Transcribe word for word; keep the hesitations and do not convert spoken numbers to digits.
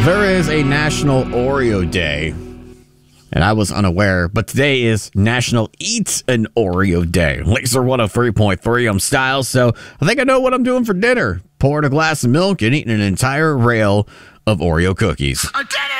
There is a National Oreo Day, and I was unaware, but today is National Eat an Oreo Day. Laser one oh three point three, I'm Styles, so I think I know what I'm doing for dinner. Pouring a glass of milk and eating an entire rail of Oreo cookies.